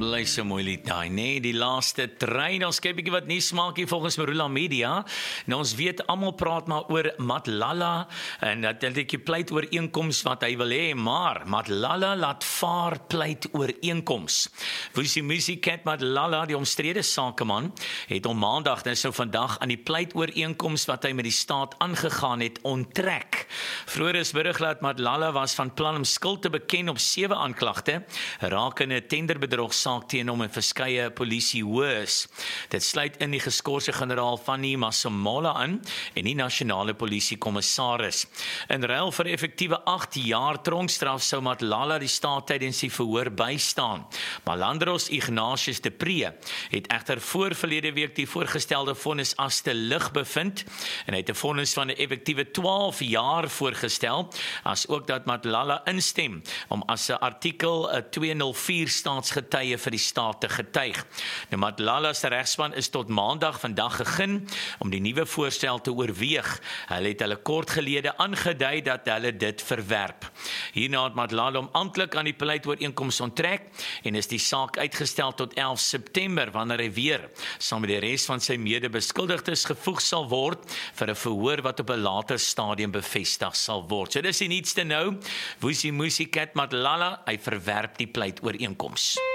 Bly so mooi lied daai, nee, die laaste trein, ons kyk bietjie wat nuus maak hier volgens Marula Media. Nou ons weet almal praat maar oor Matlala en dat hy pleit ooreenkoms wat hy wil hê, maar Matlala laat vaar pleit ooreenkoms. Vusi Musicat Matlala, die omstrede sakeman, het om maandag, dis nou vandag, aan die pleit ooreenkoms wat hy met die staat aangegaan het onttrek. Vroeger is berig dat Matlala was van plan om skuld te beken op 7 aanklagte, rakende tenderbedrogsaak teen hom en verskeie polisiehoërs. Dit sluit in die geskorse generaal Fanny Masemola in en die nasionale polisiekommissaris. In ruil vir effektiewe 8 jaar tronkstraf sou Matlala die staat tydens die verhoor bystaan. Malandros Ignatius de Pre het egter voor verlede week die voorgestelde vonnis as te lig bevind en hy het 'n vonnis van 'n effektiewe 12 jaar voorgestel, as ook dat Matlala instem om as 'n artikel 204 staatsgetuie vir die staat te getuig. Nou Matlala se regspan is tot maandag vandag gegin om die nuwe voorstel te oorweeg. Hulle het hulle kort gelede aangedui dat hulle dit verwerp. Hierna het Matlala hom amptelik aan die pleitooreenkoms onttrek en is die saak uitgestel tot 11 September wanneer hy weer saam met die res van sy mede-beskuldigdes gevoeg sal word vir 'n verhoor wat op 'n later stadium bevestig sal word. So dis die nuutste nou. Vusi Musicat Matlala, hy verwerp die pleitooreenkoms.